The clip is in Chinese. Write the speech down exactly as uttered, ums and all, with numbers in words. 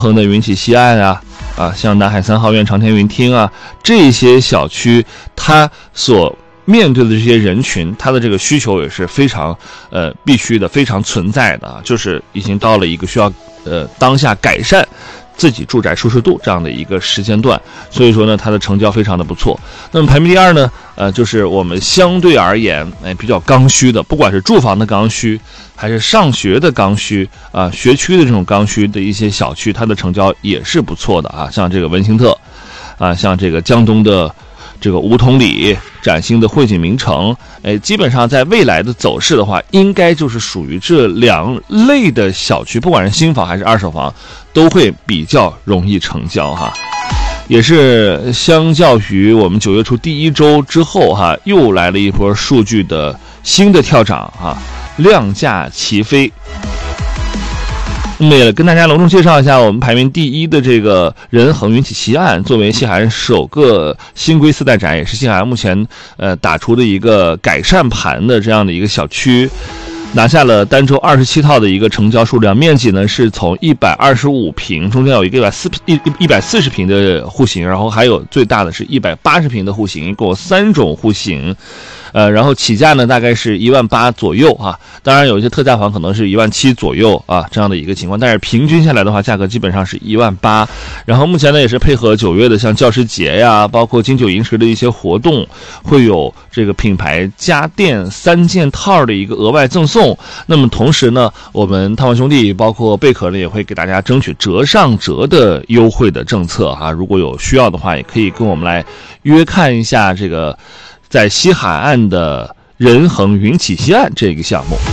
恒的云起西岸啊，啊，像南海三号院、长天云厅啊，这些小区，它所面对的这些人群，它的这个需求也是非常呃必须的，非常存在的啊，就是已经到了一个需要呃当下改善自己住宅舒适度这样的一个时间段，所以说呢，它的成交非常的不错。那么排名第二呢，呃，就是我们相对而言，哎，比较刚需的，不管是住房的刚需，还是上学的刚需啊、呃，学区的这种刚需的一些小区，它的成交也是不错的啊。像这个文兴特，啊，像这个江东的这个梧桐里、崭新的汇景名城，哎，基本上在未来的走势的话，应该就是属于这两类的小区，不管是新房还是二手房，都会比较容易成交哈。也是相较于我们九月初第一周之后哈，又来了一波数据的新的跳涨哈，量价齐飞。那么也跟大家隆重介绍一下我们排名第一的这个仁恒云起西岸，作为西海岸首个新规四代宅，也是西海岸目前呃打出的一个改善盘的这样的一个小区，拿下了单周二十七套的一个成交数量，面积呢是从一百二十五平，中间有一个一百四一一百四十平的户型，然后还有最大的是一百八十平的户型，一共有三种户型。呃，然后起价呢大概是一万八左右啊，当然有一些特价房可能是一万七左右啊，这样的一个情况，但是平均下来的话，价格基本上是一万八。然后目前呢也是配合九月的像教师节呀，包括金九银十的一些活动，会有这个品牌家电三件套的一个额外赠送。那么同时呢，我们汤王兄弟包括贝壳呢也会给大家争取折上折的优惠的政策哈，如果有需要的话，也可以跟我们来约看一下这个在西海岸的仁恒云起西岸这个项目。